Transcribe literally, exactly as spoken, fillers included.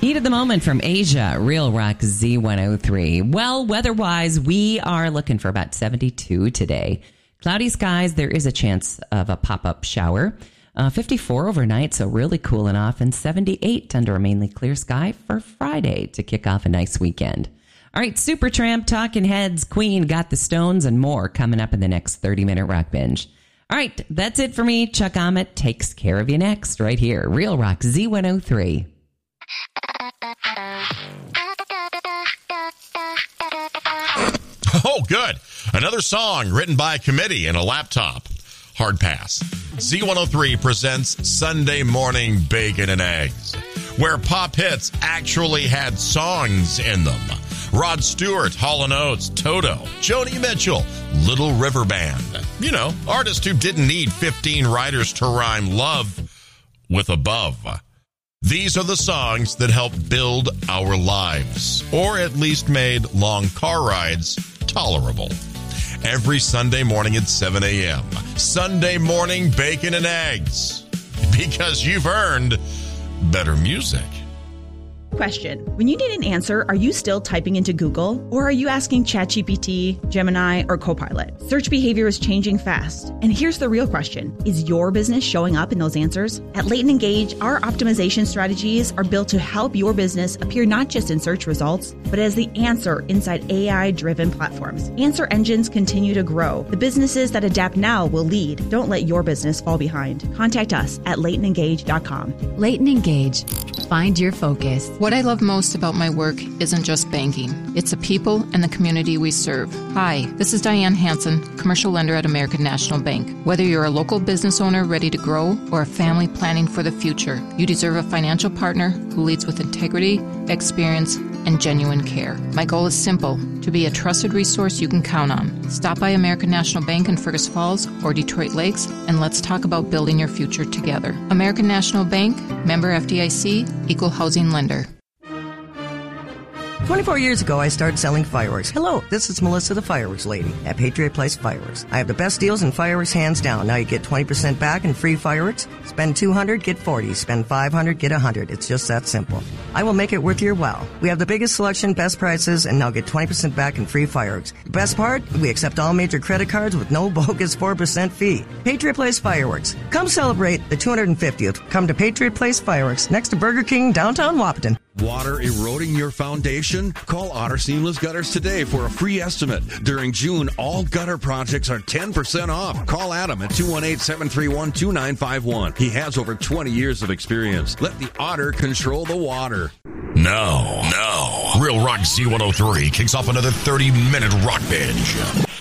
Heat of the moment from Asia, Real Rock Z one oh three. Well, weather-wise, we are looking for about seventy-two today. Cloudy skies, there is a chance of a pop-up shower. Uh, fifty-four overnight, so really cooling off, and seventy-eight under a mainly clear sky for Friday to kick off a nice weekend. All right, Supertramp, Talking Heads, Queen, Got the Stones, and more coming up in the next thirty-minute Rock Binge. All right, that's it for me. Chuck Ahmet takes care of you next, right here. Real Rock Z one oh three. Oh, good. Another song written by a committee and a laptop. Hard pass. Z one oh three presents Sunday Morning Bacon and Eggs, where pop hits actually had songs in them. Rod Stewart, Hall and Oates, Toto, Joni Mitchell, Little River Band. You know, artists who didn't need fifteen writers to rhyme love with above. These are the songs that helped build our lives, or at least made long car rides tolerable. Every Sunday morning at seven a.m. Sunday Morning Bacon and Eggs. Because you've earned better music. Question. When you need an answer, are you still typing into Google? Or are you asking ChatGPT, Gemini, or Copilot? Search behavior is changing fast. And here's the real question. Is your business showing up in those answers? At Leighton and Gage, our optimization strategies are built to help your business appear not just in search results, but as the answer inside A I-driven platforms. Answer engines continue to grow. The businesses that adapt now will lead. Don't let your business fall behind. Contact us at leighton and gage dot com. Leighton and Gage. Find your focus. What I love most about my work isn't just banking. It's the people and the community we serve. Hi, this is Diane Hansen, commercial lender at American National Bank. Whether you're a local business owner ready to grow or a family planning for the future, you deserve a financial partner who leads with integrity, experience, and genuine care. My goal is simple, to be a trusted resource you can count on. Stop by American National Bank in Fergus Falls or Detroit Lakes, and let's talk about building your future together. American National Bank, member F D I C, equal housing lender. twenty-four years ago, I started selling fireworks. Hello, this is Melissa, the fireworks lady at Patriot Place Fireworks. I have the best deals in fireworks, hands down. Now you get twenty percent back in free fireworks. Spend two hundred dollars, get forty dollars. Spend five hundred dollars, get one hundred dollars. It's just that simple. I will make it worth your while. We have the biggest selection, best prices, and now get twenty percent back in free fireworks. The best part, we accept all major credit cards with no bogus four percent fee. Patriot Place Fireworks. Come celebrate the two hundred fiftieth. Come to Patriot Place Fireworks, next to Burger King, downtown Wahpeton. Water eroding your foundation? Call Otter Seamless Gutters today for a free estimate. During June, all gutter projects are ten percent off. Call Adam at two one eight, seven three one, two nine five one. He has over twenty years of experience. Let the Otter control the water. No, no. Real Rock Z one oh three kicks off another thirty-minute rock binge.